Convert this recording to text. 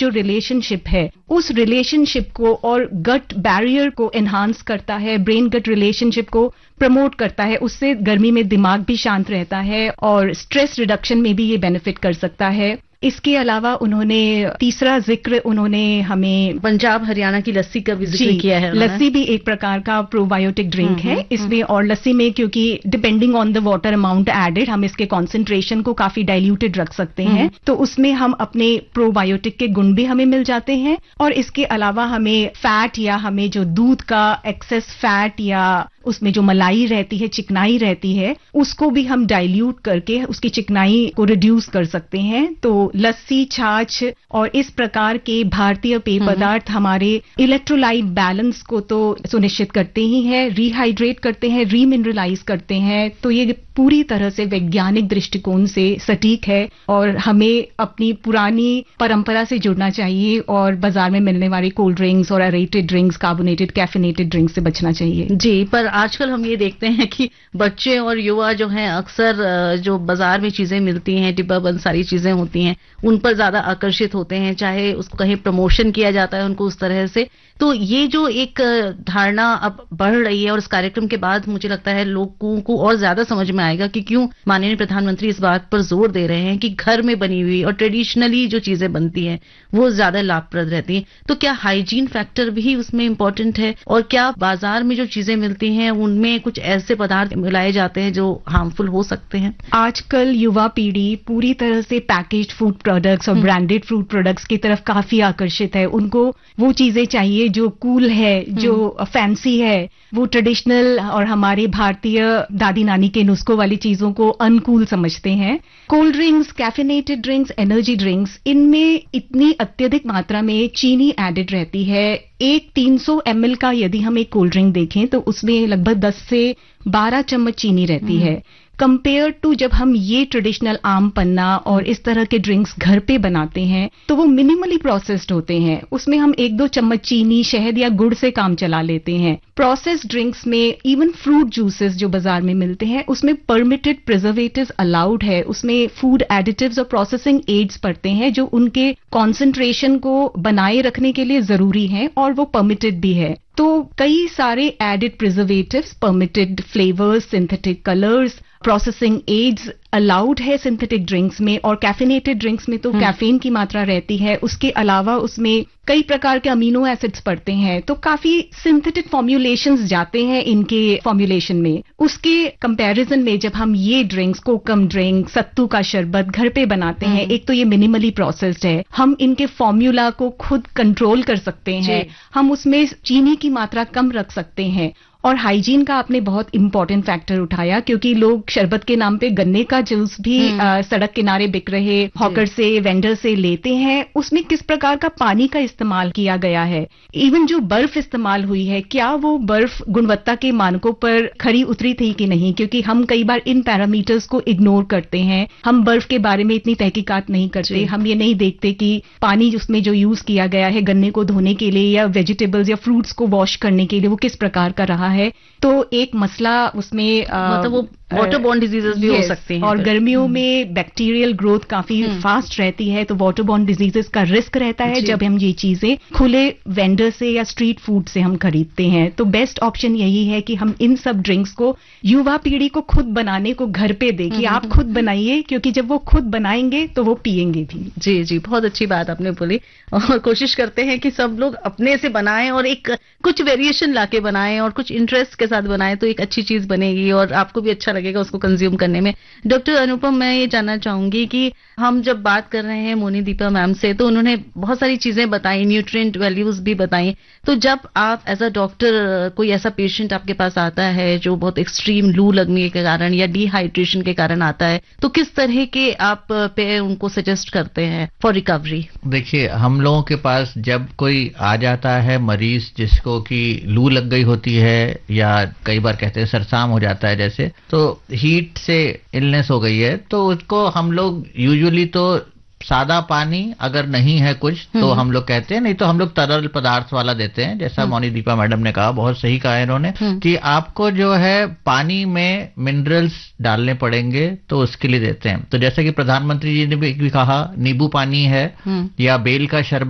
जो रिलेशनशिप है, उस रिलेशनशिप को और गट बैरियर को एनहांस करता है, ब्रेन गट रिलेशनशिप को प्रमोट करता है। उससे गर्मी में दिमाग भी शांत रहता है और स्ट्रेस रिडक्शन में भी ये बेनिफिट कर सकता है। इसके अलावा उन्होंने तीसरा जिक्र उन्होंने हमें पंजाब हरियाणा की लस्सी का भी जिक्र किया है। लस्सी भी एक प्रकार का प्रोबायोटिक ड्रिंक है इसमें, और लस्सी में क्योंकि depending on the water amount added हम इसके कॉन्सेंट्रेशन को काफी डाइल्यूटेड रख सकते हैं, तो उसमें हम अपने प्रोबायोटिक के गुण भी हमें मिल जाते हैं। और इसके अलावा हमें फैट या हमें जो दूध का एक्सेस फैट या उसमें जो मलाई रहती है, चिकनाई रहती है, उसको भी हम डाइल्यूट करके उसकी चिकनाई को रिड्यूस कर सकते हैं। तो लस्सी, छाछ और इस प्रकार के भारतीय पेय पदार्थ हमारे इलेक्ट्रोलाइट बैलेंस को तो सुनिश्चित करते ही हैं, रिहाइड्रेट करते हैं, रीमिनरलाइज करते हैं। तो ये पूरी तरह से वैज्ञानिक दृष्टिकोण से सटीक है और हमें अपनी पुरानी परंपरा से जुड़ना चाहिए और बाजार में मिलने वाली कोल्ड ड्रिंक्स और aerated drinks, carbonated, caffeinated drinks से बचना चाहिए। जी, पर आजकल हम ये देखते हैं कि बच्चे और युवा जो हैं अक्सर जो बाजार में चीजें मिलती हैं, डिब्बाबंद सारी चीजें होती हैं, उन पर ज्यादा आकर्षित होते हैं, चाहे उसको कहीं प्रमोशन किया जाता है उनको उस तरह से। तो ये जो एक धारणा अब बढ़ रही है और इस कार्यक्रम के बाद मुझे लगता है लोगों को और ज्यादा समझ में आएगा कि क्यों माननीय प्रधानमंत्री इस बात पर जोर दे रहे हैं कि घर में बनी हुई और ट्रेडिशनली जो चीजें बनती हैं वो ज्यादा लाभप्रद रहती हैं। तो क्या हाइजीन फैक्टर भी उसमें इम्पोर्टेंट है, और क्या बाजार में जो चीजें मिलती हैं उनमें कुछ ऐसे पदार्थ मिलाए जाते हैं जो हार्मफुल हो सकते हैं? आजकल युवा पीढ़ी पूरी तरह से पैकेज्ड फूड प्रोडक्ट्स और ब्रांडेड फूड प्रोडक्ट्स की तरफ काफी आकर्षित है। उनको वो चीजें चाहिए जो कूल है, जो फैंसी है, वो ट्रेडिशनल और हमारे भारतीय दादी नानी के नुस्खों वाली चीजों को अनकूल समझते हैं। Cold drinks, caffeinated drinks, energy drinks, इनमें इतनी अत्यधिक मात्रा में चीनी एडेड रहती है। एक 300 ml का यदि हम एक कोल्ड ड्रिंक देखें तो उसमें लगभग 10 से 12 चम्मच चीनी रहती है, कंपेयर टू जब हम ये ट्रेडिशनल आम पन्ना और इस तरह के ड्रिंक्स घर पे बनाते हैं तो वो मिनिमली प्रोसेस्ड होते हैं। उसमें हम 1-2 चम्मच चीनी, शहद या गुड़ से काम चला लेते हैं। प्रोसेस्ड ड्रिंक्स में इवन फ्रूट जूसेस जो बाजार में मिलते हैं उसमें परमिटेड प्रिजर्वेटिव्स अलाउड है, उसमें फूड एडिटिव्स और प्रोसेसिंग एड्स पड़ते हैं जो उनके कॉन्सेंट्रेशन को बनाए रखने के लिए जरूरी हैं और वो परमिटेड भी है। तो कई सारे added preservatives, permitted flavours, synthetic colours, processing ads allowed है सिंथेटिक ड्रिंक्स में, और कैफिनेटेड ड्रिंक्स में तो कैफीन की मात्रा रहती है। उसके अलावा उसमें कई प्रकार के अमीनो एसिड्स पड़ते हैं, तो काफी सिंथेटिक फॉर्मुलेशंस जाते हैं इनके फॉर्मुलेशन में। उसके कंपैरिजन में जब हम ये ड्रिंक्स, कोकम ड्रिंक, सत्तू का शरबत घर पे बनाते हैं, एक तो ये मिनिमली प्रोसेस्ड है, हम इनके फॉर्मूला को खुद कंट्रोल कर सकते हैं, हम उसमें चीनी की मात्रा कम रख सकते हैं। और हाइजीन का आपने बहुत इंपॉर्टेंट फैक्टर उठाया, क्योंकि लोग शरबत के नाम पे गन्ने का जूस भी सड़क किनारे बिक रहे हॉकर से, वेंडर से लेते हैं। उसमें किस प्रकार का पानी का इस्तेमाल किया गया है, इवन जो बर्फ इस्तेमाल हुई है, क्या वो बर्फ गुणवत्ता के मानकों पर खरी उतरी थी कि नहीं, क्योंकि हम कई बार इन पैरामीटर्स को इग्नोर करते हैं। हम बर्फ के बारे में इतनी तहकीकात नहीं करते, हम ये नहीं देखते कि पानी उसमें जो यूज किया गया है गन्ने को धोने के लिए या वेजिटेबल्स या फ्रूट्स को वॉश करने के लिए, वो किस प्रकार का रहा है। तो एक मसला उसमें मतलब वो वाटरबोर्न डिजीजेस भी हो सकते हैं, और गर्मियों में बैक्टीरियल ग्रोथ काफी फास्ट रहती है, तो वाटरबोर्न डिजीजेस का रिस्क रहता है जब हम ये चीजें खुले वेंडर से या स्ट्रीट फूड से हम खरीदते हैं। तो बेस्ट ऑप्शन यही है कि हम इन सब ड्रिंक्स को युवा पीढ़ी को खुद बनाने को घर पे दें कि आप खुद बनाइए, क्योंकि जब वो खुद बनाएंगे तो वो पिएंगे भी। जी जी, बहुत अच्छी बात आपने बोली, और कोशिश करते हैं कि सब लोग अपने से बनाएं और एक कुछ वेरिएशन लाके बनाएं और कुछ इंटरेस्ट के साथ बनाएं, तो एक अच्छी चीज बनेगी और आपको भी अच्छा लगेगा उसको कंज्यूम करने में। डॉक्टर अनुपम, मैं ये जानना चाहूंगी कि हम जब बात कर रहे हैं मोनी दीपा मैम से, तो उन्होंने बहुत सारी चीजें बताई, न्यूट्रिएंट वैल्यूज भी बताई। तो जब आप एज अ डॉक्टर, कोई ऐसा पेशेंट आपके पास आता है जो बहुत एक्सट्रीम लू लगने के कारण या डिहाइड्रेशन के कारण आता है, तो किस तरह के आप पे उनको सजेस्ट करते हैं फॉर रिकवरी? देखिए, हम लोगों के पास जब कोई आ जाता है मरीज जिसको कि लू लग गई होती है या कई बार कहते हैं सरसाम हो जाता है जैसे, तो हीट से इलनेस हो गई है, तो उसको हम लोग यूजुअली तो सादा पानी अगर नहीं है कुछ तो हम लोग कहते हैं, नहीं तो हम लोग तरल पदार्थ वाला देते हैं। जैसा मोनी दीपा मैडम ने कहा, बहुत सही कहा इन्होंने कि आपको जो है पानी में मिनरल्स डालने पड़ेंगे, तो उसके लिए देते हैं। तो जैसे कि प्रधानमंत्री जी ने भी कहा, नींबू पानी है या बेल का शरबत